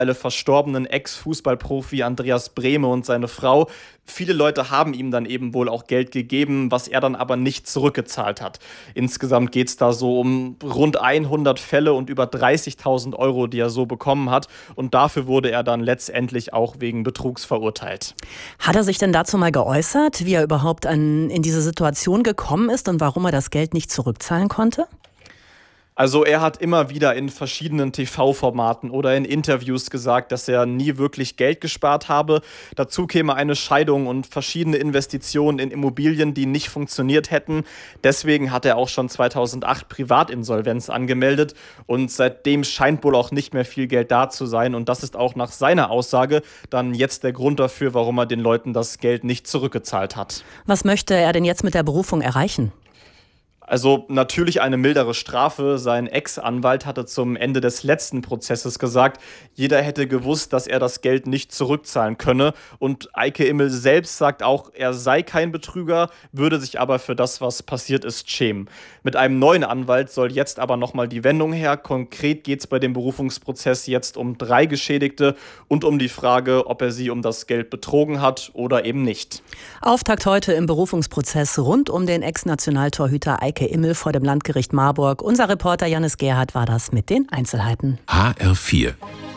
verstorbenen Ex-Fußballprofi Andreas Brehme und seine Frau. Viele Leute haben ihm dann eben wohl auch Geld gegeben, was er dann aber nicht zurückgezahlt hat. Insgesamt geht es da so um rund 100 Fälle und über 30.000 Euro, die er so bekommen hat. Und dafür wurde er dann letztendlich auch wegen Betrugs verurteilt. Hat er sich denn dazu mal geäußert, wie er überhaupt in diese Situation gekommen ist und warum er das Geld nicht zurückzahlen konnte? Also er hat immer wieder in verschiedenen TV-Formaten oder in Interviews gesagt, dass er nie wirklich Geld gespart habe. Dazu käme eine Scheidung und verschiedene Investitionen in Immobilien, die nicht funktioniert hätten. Deswegen hat er auch schon 2008 Privatinsolvenz angemeldet und seitdem scheint wohl auch nicht mehr viel Geld da zu sein. Und das ist auch nach seiner Aussage dann jetzt der Grund dafür, warum er den Leuten das Geld nicht zurückgezahlt hat. Was möchte er denn jetzt mit der Berufung erreichen? Also natürlich eine mildere Strafe. Sein Ex-Anwalt hatte zum Ende des letzten Prozesses gesagt, jeder hätte gewusst, dass er das Geld nicht zurückzahlen könne. Und Eike Immel selbst sagt auch, er sei kein Betrüger, würde sich aber für das, was passiert ist, schämen. Mit einem neuen Anwalt soll jetzt aber nochmal die Wendung her. Konkret geht es bei dem Berufungsprozess jetzt um 3 Geschädigte und um die Frage, ob er sie um das Geld betrogen hat oder eben nicht. Auftakt heute im Berufungsprozess rund um den Ex-Nationaltorhüter Eike Immel vor dem Landgericht Marburg. Unser Reporter Janis Gerhardt war das mit den Einzelheiten. HR4